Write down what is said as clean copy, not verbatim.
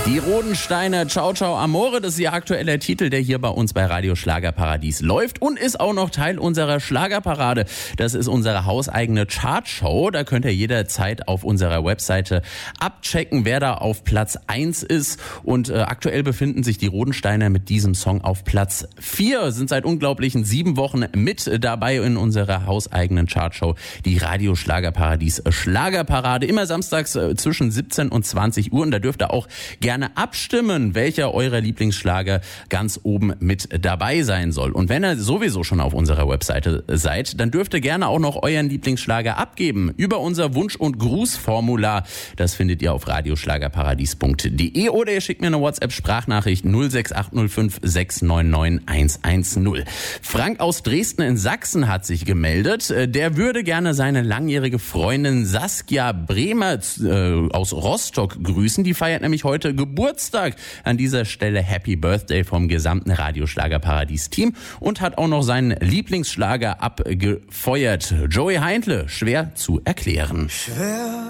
Die Rodensteiner Ciao Ciao Amore, das ist ihr aktueller Titel, der hier bei uns bei Radio Schlagerparadies läuft und ist auch noch Teil unserer Schlagerparade. Das ist unsere hauseigene Chartshow. Da könnt ihr jederzeit auf unserer Webseite abchecken, wer da auf Platz 1 ist. Und aktuell befinden sich die Rodensteiner mit diesem Song auf Platz 4, sind seit unglaublichen 7 Wochen mit dabei in unserer hauseigenen Chartshow, die Radio Schlagerparadies Schlagerparade. Immer samstags zwischen 17 und 20 Uhr. Und da dürft ihr auch gerne abstimmen, welcher eurer Lieblingsschlager ganz oben mit dabei sein soll. Und wenn ihr sowieso schon auf unserer Webseite seid, dann dürft ihr gerne auch noch euren Lieblingsschlager abgeben über unser Wunsch- und Grußformular. Das findet ihr auf radioschlagerparadies.de oder ihr schickt mir eine WhatsApp-Sprachnachricht 06805 699 110. Frank aus Dresden in Sachsen hat sich gemeldet. Der würde gerne seine langjährige Freundin Saskia Bremer aus Rostock grüßen. Die feiert nämlich heute Geburtstag. An dieser Stelle Happy Birthday vom gesamten Radio Schlagerparadies-Team und hat auch noch seinen Lieblingsschlager abgefeuert. Joey Heindle, schwer zu erklären. Schwer